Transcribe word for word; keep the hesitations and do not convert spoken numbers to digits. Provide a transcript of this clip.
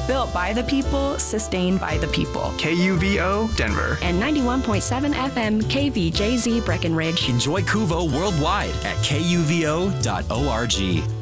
Built by the people, sustained by the people. K U V O, Denver. And ninety-one point seven F M K V J Z Breckenridge. Enjoy Kuvo worldwide at K U V O dot org.